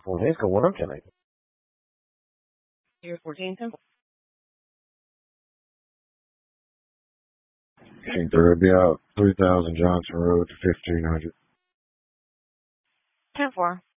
4 days ago. What up tonight? Year 14, 10. King 3 will be out 3000 Johnson Road to 1500. 10-4.